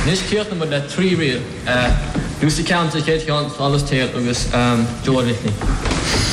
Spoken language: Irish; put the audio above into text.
Nis ceart na le trí riil. Dús count chéad chean fálas tail agus Joe Whitney.